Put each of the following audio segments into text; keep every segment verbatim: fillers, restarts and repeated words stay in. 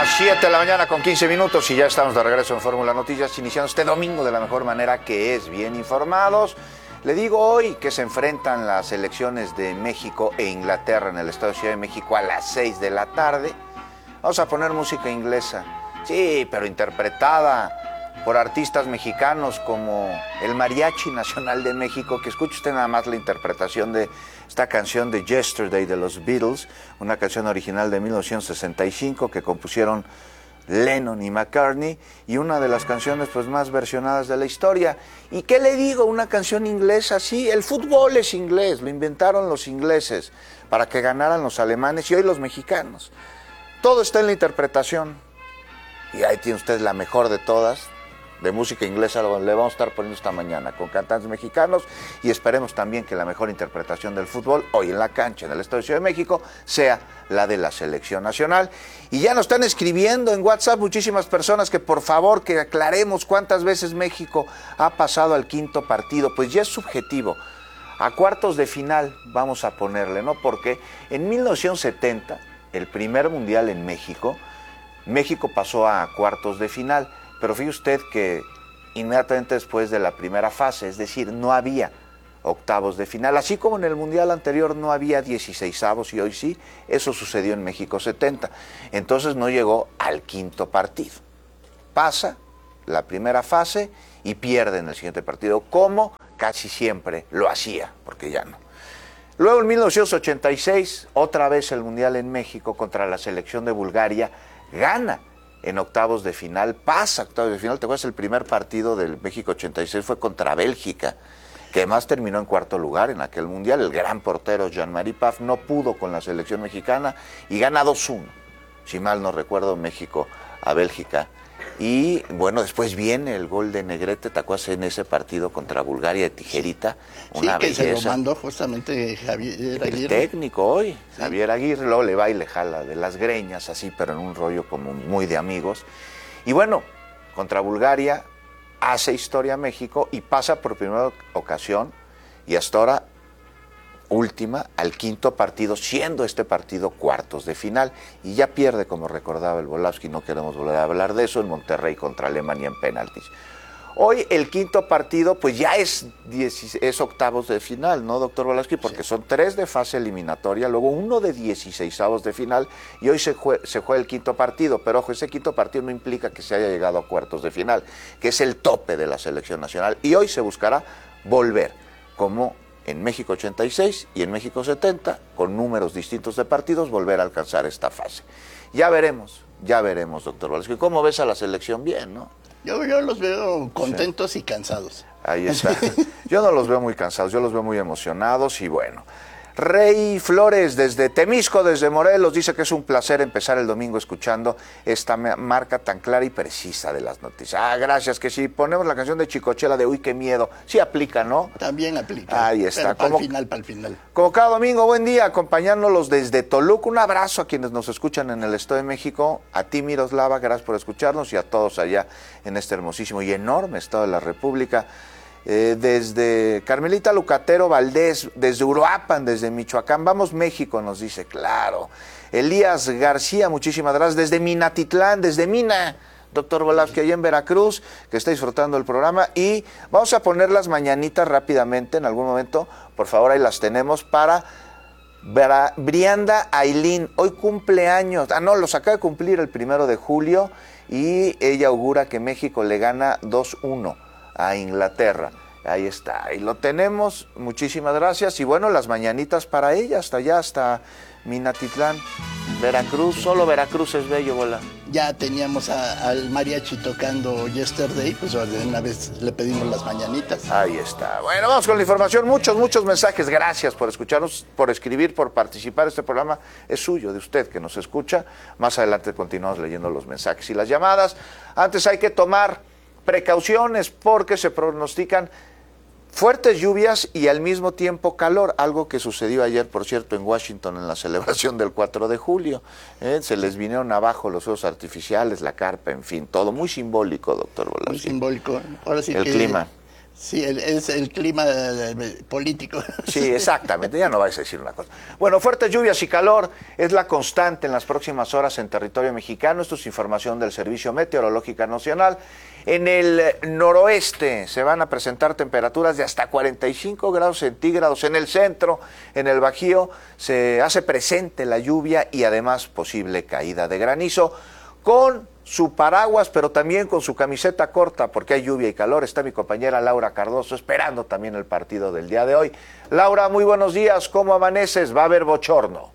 las siete de la mañana con quince minutos y ya estamos de regreso en Fórmula Noticias, iniciando este domingo de la mejor manera, que es bien informados. Le digo hoy que se enfrentan las selecciones de México e Inglaterra en el Estado de Ciudad de México a las seis de la tarde. Vamos a poner música inglesa, sí, pero interpretada por artistas mexicanos como el Mariachi Nacional de México, que escuche usted nada más la interpretación de esta canción de Yesterday de los Beatles, una canción original de mil novecientos sesenta y cinco que compusieron Lennon y McCartney, y una de las canciones pues más versionadas de la historia. ¿Y qué le digo? Una canción inglesa, sí, el fútbol es inglés, lo inventaron los ingleses para que ganaran los alemanes y hoy los mexicanos. Todo está en la interpretación, y ahí tiene usted la mejor de todas, de música inglesa. Le vamos a estar poniendo esta mañana con cantantes mexicanos, y esperemos también que la mejor interpretación del fútbol hoy en la cancha en el Estado de Ciudad de México sea la de la selección nacional. Y ya nos están escribiendo en WhatsApp muchísimas personas que por favor que aclaremos cuántas veces México ha pasado al quinto partido. Pues ya es subjetivo, a cuartos de final vamos a ponerle, ¿no? Porque en mil novecientos setenta, el primer mundial en México, México pasó a cuartos de final. Pero fíjese usted que inmediatamente después de la primera fase, es decir, no había octavos de final, así como en el Mundial anterior no había dieciseisavos y hoy sí, eso sucedió en México setenta. Entonces no llegó al quinto partido. Pasa la primera fase y pierde en el siguiente partido, como casi siempre lo hacía, porque ya no. Luego en mil novecientos ochenta y seis, otra vez el Mundial en México contra la selección de Bulgaria, gana en octavos de final, pasa a octavos de final. ¿Te acuerdas? El primer partido del México ochenta y seis fue contra Bélgica, que además terminó en cuarto lugar en aquel mundial. El gran portero Jean-Marie Pfaff no pudo con la selección mexicana y gana dos uno, si mal no recuerdo, México a Bélgica. Y bueno, después viene el gol de Negrete, ¿te acuerdas? En ese partido contra Bulgaria de tijerita, una sí, que belleza. Se lo mandó justamente Javier Aguirre. El técnico hoy, sí. Javier Aguirre, luego le va y le jala de las greñas, así, pero en un rollo como muy de amigos. Y bueno, contra Bulgaria hace historia México y pasa por primera ocasión, y hasta ahora última, al quinto partido, siendo este partido cuartos de final, y ya pierde, como recordaba el Volowski, no queremos volver a hablar de eso, en Monterrey contra Alemania en penaltis. Hoy el quinto partido pues ya es, diez, es octavos de final, ¿no, doctor Volowski? Porque sí, son tres de fase eliminatoria, luego uno de dieciseisavos de final, y hoy se, jue, se juega el quinto partido. Pero ojo, ese quinto partido no implica que se haya llegado a cuartos de final, que es el tope de la selección nacional, y hoy se buscará volver, como en México ochenta y seis y en México setenta, con números distintos de partidos, volver a alcanzar esta fase. Ya veremos, ya veremos, doctor Volowski. ¿Cómo ves a la selección? Bien, ¿no? Yo, yo los veo contentos sí. y cansados. Ahí está. Yo no los veo muy cansados, yo los veo muy emocionados y bueno. Rey Flores desde Temisco, desde Morelos, dice que es un placer empezar el domingo escuchando esta marca tan clara y precisa de las noticias. Ah, gracias, que si ponemos la canción de Chicochela de Uy, qué miedo, sí aplica, ¿no? También aplica. Ahí está. Para el final, para el final. Como cada domingo, buen día, acompañándolos desde Toluca. Un abrazo a quienes nos escuchan en el Estado de México, a ti Miroslava, gracias por escucharnos, y a todos allá en este hermosísimo y enorme Estado de la República. Eh, desde Carmelita Lucatero Valdés, desde Uruapan, desde Michoacán, vamos México, nos dice, claro. Elías García, muchísimas gracias, desde Minatitlán, desde Mina, doctor Volowski, allá en Veracruz, que está disfrutando el programa. Y vamos a poner las mañanitas rápidamente, en algún momento, por favor, ahí las tenemos, para Brianda Ailín, hoy cumpleaños, ah no, los acaba de cumplir el primero de julio, y ella augura que México le gana dos uno a Inglaterra. Ahí está, ahí lo tenemos, muchísimas gracias. Y bueno, las mañanitas para ella, hasta allá, hasta Minatitlán, Veracruz. Solo Veracruz es bello, bola. Ya teníamos a, al mariachi tocando Yesterday, pues de una vez le pedimos las mañanitas. Ahí está. Bueno, vamos con la información, muchos, muchos mensajes. Gracias por escucharnos, por escribir, por participar. Este programa es suyo, de usted que nos escucha. Más adelante continuamos leyendo los mensajes y las llamadas. Antes hay que tomar precauciones porque se pronostican fuertes lluvias y al mismo tiempo calor, algo que sucedió ayer, por cierto, en Washington en la celebración del cuatro de julio. ¿eh? Se les vinieron abajo los fuegos artificiales, la carpa, en fin, todo muy simbólico, doctor Volowski. Muy simbólico. Ahora sí el que clima. Sí, el, es el clima eh, político. Sí, exactamente, ya no vais a decir una cosa. Bueno, fuertes lluvias y calor es la constante en las próximas horas en territorio mexicano. Esto es información del Servicio Meteorológico Nacional. En el noroeste se van a presentar temperaturas de hasta cuarenta y cinco grados centígrados. En el centro, en el Bajío, se hace presente la lluvia y además posible caída de granizo. Con su paraguas, pero también con su camiseta corta, porque hay lluvia y calor. Está mi compañera Laura Cardoso esperando también el partido del día de hoy. Laura, muy buenos días, ¿cómo amaneces? Va a haber bochorno.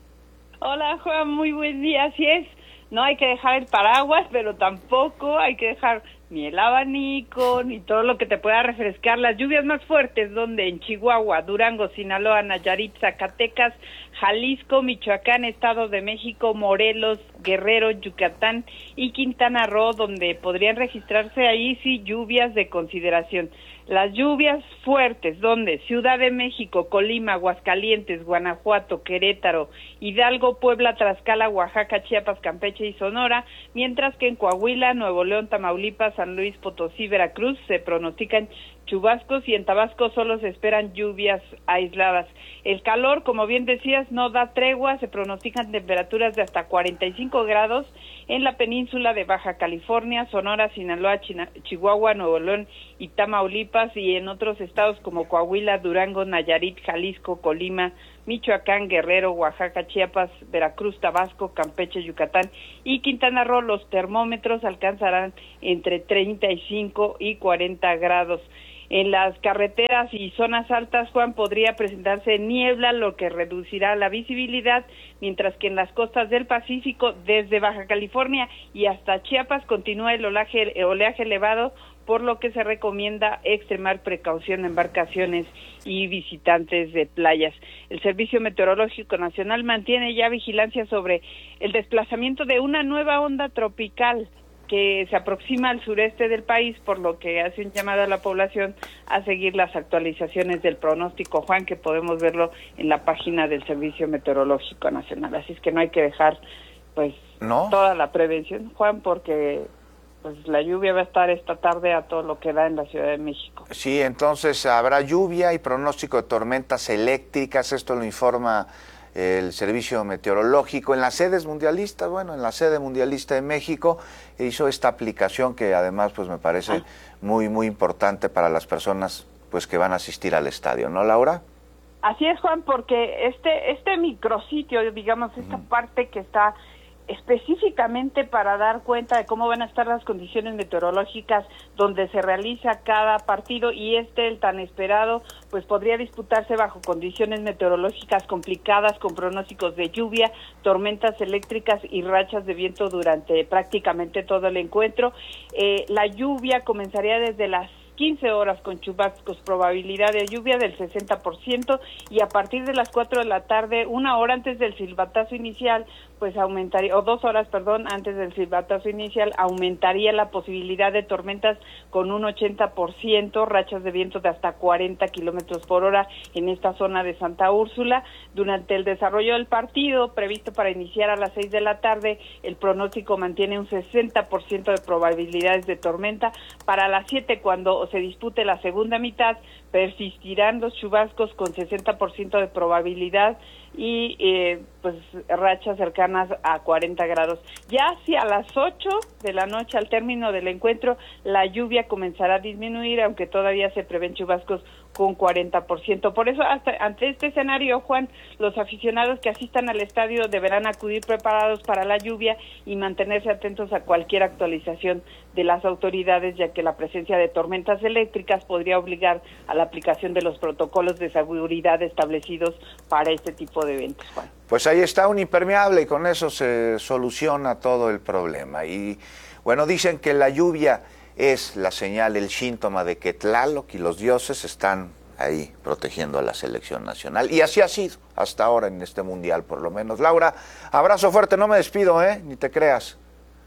Hola Juan, muy buen día, así es. No hay que dejar el paraguas, pero tampoco hay que dejar ni el abanico, ni todo lo que te pueda refrescar. Las lluvias más fuertes, donde en Chihuahua, Durango, Sinaloa, Nayarit, Zacatecas, Jalisco, Michoacán, Estado de México, Morelos, Guerrero, Yucatán y Quintana Roo, donde podrían registrarse ahí sí lluvias de consideración. Las lluvias fuertes, donde Ciudad de México, Colima, Aguascalientes, Guanajuato, Querétaro, Hidalgo, Puebla, Tlaxcala, Oaxaca, Chiapas, Campeche y Sonora, mientras que en Coahuila, Nuevo León, Tamaulipas, San Luis Potosí, Veracruz se pronostican chubascos y en Tabasco solo se esperan lluvias aisladas. El calor, como bien decías, no da tregua, se pronostican temperaturas de hasta cuarenta y cinco grados en la península de Baja California, Sonora, Sinaloa, China, Chihuahua, Nuevo León y Tamaulipas, y en otros estados como Coahuila, Durango, Nayarit, Jalisco, Colima, Michoacán, Guerrero, Oaxaca, Chiapas, Veracruz, Tabasco, Campeche, Yucatán y Quintana Roo. Los termómetros alcanzarán entre treinta y cinco y cuarenta grados. En las carreteras y zonas altas, Juan, podría presentarse niebla, lo que reducirá la visibilidad, mientras que en las costas del Pacífico, desde Baja California y hasta Chiapas, continúa el oleaje, el oleaje elevado, por lo que se recomienda extremar precaución en embarcaciones y visitantes de playas. El Servicio Meteorológico Nacional mantiene ya vigilancia sobre el desplazamiento de una nueva onda tropical que se aproxima al sureste del país, por lo que hace un llamado a la población a seguir las actualizaciones del pronóstico, Juan, que podemos verlo en la página del Servicio Meteorológico Nacional. Así es que no hay que dejar pues ¿No? toda la prevención, Juan, porque pues la lluvia va a estar esta tarde a todo lo que da en la Ciudad de México. Sí, entonces habrá lluvia y pronóstico de tormentas eléctricas, esto lo informa el Servicio Meteorológico. En las sedes mundialistas, bueno, en la sede mundialista de México hizo esta aplicación que además pues me parece ah. muy, muy importante para las personas pues que van a asistir al estadio, ¿no, Laura? Así es, Juan, porque este, este micrositio, digamos, esta mm. parte que está específicamente para dar cuenta de cómo van a estar las condiciones meteorológicas donde se realiza cada partido, y este, el tan esperado, pues podría disputarse bajo condiciones meteorológicas complicadas con pronósticos de lluvia, tormentas eléctricas y rachas de viento durante prácticamente todo el encuentro. Eh, la lluvia comenzaría desde las quince horas con chubascos, probabilidad de lluvia del sesenta por ciento, y a partir de las cuatro de la tarde, una hora antes del silbatazo inicial, pues aumentaría, o dos horas, perdón, antes del silbatazo inicial, aumentaría la posibilidad de tormentas con un ochenta por ciento, rachas de viento de hasta cuarenta kilómetros por hora en esta zona de Santa Úrsula. Durante el desarrollo del partido, previsto para iniciar a las seis de la tarde, el pronóstico mantiene un sesenta por ciento de probabilidades de tormenta. Para las siete, cuando se dispute la segunda mitad, persistirán los chubascos con sesenta por ciento de probabilidad y eh, pues rachas cercanas a cuarenta grados. Ya hacia las ocho de la noche, al término del encuentro, la lluvia comenzará a disminuir, aunque todavía se prevén chubascos con cuarenta por ciento. Por eso, hasta ante este escenario, Juan, los aficionados que asistan al estadio deberán acudir preparados para la lluvia y mantenerse atentos a cualquier actualización de las autoridades, ya que la presencia de tormentas eléctricas podría obligar a la aplicación de los protocolos de seguridad establecidos para este tipo de eventos, Juan. Pues ahí está un impermeable y con eso se soluciona todo el problema. Y bueno, dicen que la lluvia es la señal, el síntoma de que Tlaloc y los dioses están ahí protegiendo a la selección nacional. Y así ha sido hasta ahora en este mundial, por lo menos. Laura, abrazo fuerte, no me despido, ¿eh? Ni te creas.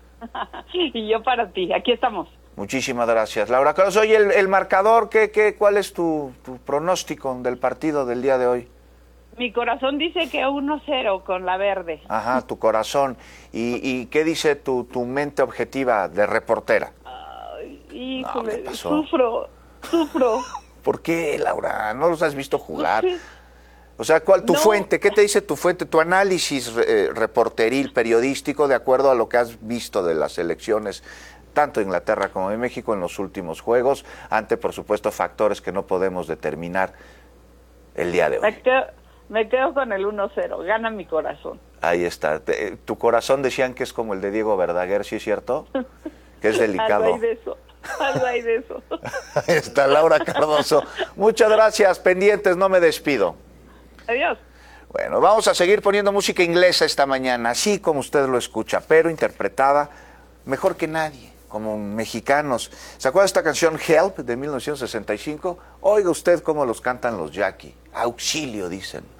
Y yo para ti, aquí estamos. Muchísimas gracias, Laura. Oye, el, el marcador, ¿qué, qué, ¿cuál es tu, tu pronóstico del partido del día de hoy? Mi corazón dice que uno cero con la verde. Ajá, tu corazón. ¿Y, y qué dice tu, tu mente objetiva de reportera? Ay, híjole, no, sufro. sufro. ¿Por qué, Laura? ¿No los has visto jugar? O sea, ¿cuál tu No. fuente? ¿Qué te dice tu fuente? Tu análisis eh, reporteril, periodístico, de acuerdo a lo que has visto de las elecciones, tanto de Inglaterra como de México en los últimos juegos, ante, por supuesto, factores que no podemos determinar el día de hoy. Me quedo, me quedo con el uno cero, gana mi corazón. Ahí está. Te- Tu corazón decían que es como el de Diego Verdaguer, ¿sí es cierto? Que es delicado. Algo hay de eso, algo hay de eso. Ahí está Laura Cardoso. Muchas gracias, pendientes, no me despido. Adiós. Bueno, vamos a seguir poniendo música inglesa esta mañana, así como usted lo escucha, pero interpretada mejor que nadie, como mexicanos. ¿Se acuerda de esta canción Help de mil novecientos sesenta y cinco? Oiga usted cómo los cantan los Jackie. Auxilio, dicen.